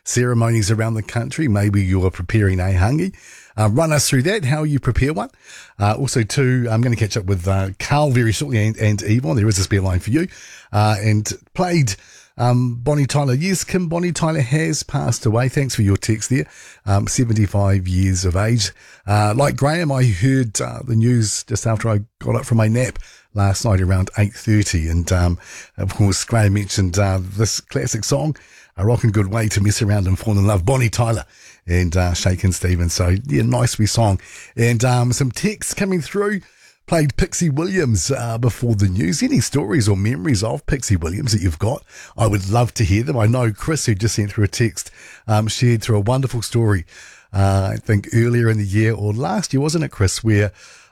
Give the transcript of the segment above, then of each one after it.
ceremonies around the country. Maybe you're preparing a hangi. Run us through that, how you prepare one. Also, too, I'm going to catch up with Carl very shortly and Yvonne. There is a spare line for you. And played Bonnie Tyler. Yes, Kim Bonnie Tyler has passed away. Thanks for your text there. 75 years of age. Like Graham, I heard the news just after I got up from my nap last night around 8:30. And, of course, Graham mentioned this classic song, A Rockin' Good Way to Mess Around and Fall in Love, Bonnie Tyler and Shakin' Stevens. So, yeah, nice wee song. And some texts coming through. Played Pixie Williams before the news. Any stories or memories of Pixie Williams that you've got? I would love to hear them. I know Chris, who just sent through a text, shared through a wonderful story, I think earlier in the year or last year, wasn't it, Chris, where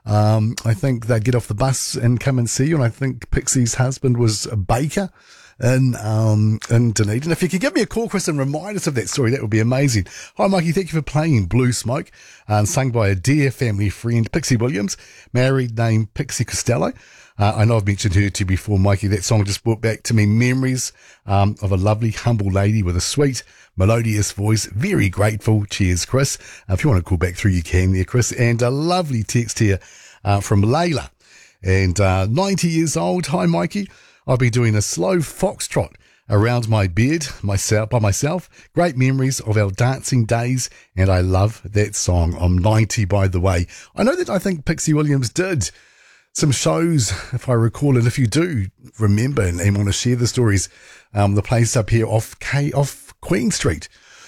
I think they'd get off the bus and come and see you, and I think Pixie's husband was a baker in Dunedin. If you could give me a call, Chris, and remind us of that story, that would be amazing. Hi, Mikey. Thank you for playing Blue Smoke, sung by a dear family friend, Pixie Williams, married name Pixie Costello. I know I've mentioned her to you before, Mikey. That song just brought back to me memories of a lovely, humble lady with a sweet, melodious voice. Very grateful. Cheers, Chris. If you want to call back through, you can there, Chris. And a lovely text here from Layla. And 90 years old. Hi, Mikey. I've been doing a slow foxtrot around my bed by myself. Great memories of our dancing days, and I love that song. I'm 90, by the way. I know that I think Pixie Williams did some shows, if I recall, and if you do remember and want to share the stories, the place up here off Queen Street,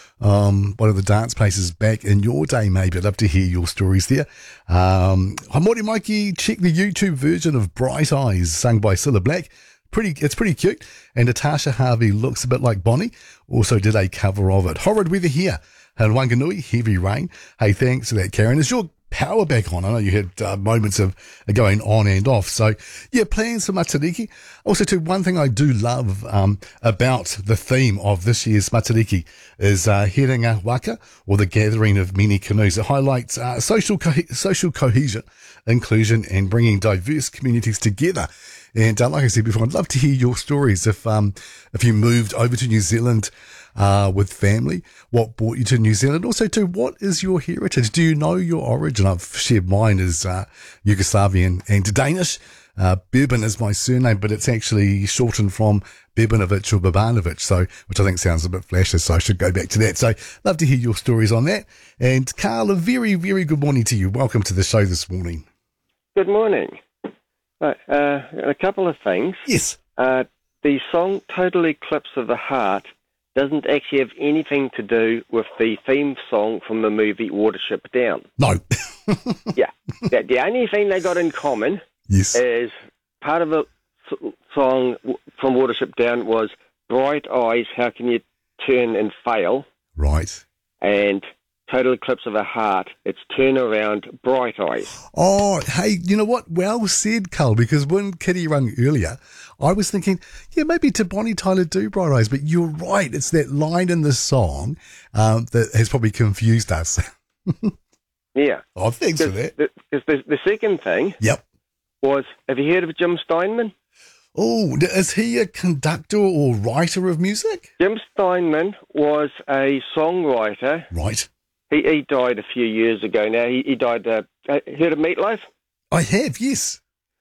one of the dance places back in your day, maybe. I'd love to hear your stories there. Hi, Morty Mikey. Check the YouTube version of Bright Eyes, sung by Cilla Black. It's pretty cute. And Natasha Harvey looks a bit like Bonnie. Also did a cover of it. Horrid weather here in Wanganui, heavy rain. Hey, thanks for that, Karen. Is your power back on? I know you had moments of going on and off. So, yeah, plans for Matariki. Also, too, one thing I do love about the theme of this year's Matariki is Herenga Waka, or the gathering of many canoes. It highlights social cohesion, inclusion, and bringing diverse communities together. And like I said before, I'd love to hear your stories. If you moved over to New Zealand with family, what brought you to New Zealand? Also, too, what is your heritage? Do you know your origin? I've shared mine as Yugoslavian and Danish. Bebin is my surname, but it's actually shortened from Bebinovich or Babanovic, so which I think sounds a bit flashy, so I should go back to that. So, love to hear your stories on that. And Carl, a very, very good morning to you. Welcome to the show this morning. Good morning. A couple of things. Yes. The song Total Eclipse of the Heart doesn't actually have anything to do with the theme song from the movie Watership Down. No. Yeah. The only thing they got in common is part of the song from Watership Down was Bright Eyes, How Can You Turn and Fail? Right. And Total Eclipse of the Heart, it's Turn Around, Bright Eyes. Oh, hey, you know what? Well said, Carl, because when Kitty rung earlier, I was thinking, yeah, maybe to Bonnie Tyler do Bright Eyes, but you're right. It's that line in the song that has probably confused us. Yeah. Oh, thanks for that. The second thing was, have you heard of Jim Steinman? Oh, is he a conductor or writer of music? Jim Steinman was a songwriter. Right. He died a few years ago now. He died, heard of Meatloaf? I have, yes.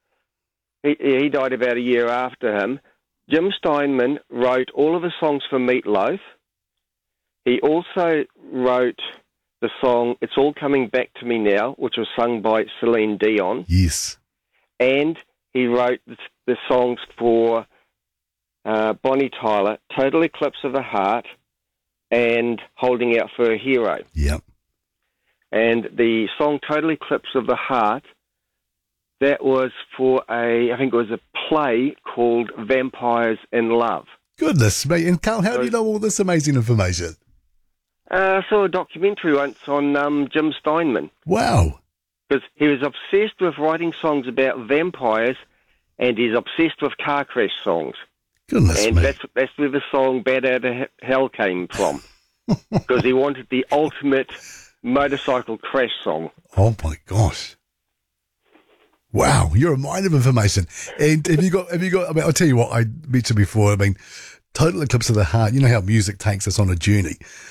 He died about a year after him. Jim Steinman wrote all of the songs for Meatloaf. He also wrote the song It's All Coming Back to Me Now, which was sung by Celine Dion. Yes. And he wrote the songs for Bonnie Tyler, Total Eclipse of the Heart, and Holding Out for a Hero. Yep. And the song Total Eclipse of the Heart, that was for I think it was a play called Vampires in Love. Goodness me. And Carl, how do you know all this amazing information? I saw a documentary once on Jim Steinman. Wow. Because he was obsessed with writing songs about vampires, and he's obsessed with car crash songs. Goodness and me. that's where the song Bad Out of Hell came from. Because he wanted the ultimate motorcycle crash song. Oh my gosh. Wow, you're a mine of information. And have you got, I mean, I'll tell you what I mentioned before, I mean, Total Eclipse of the Heart, you know how music takes us on a journey.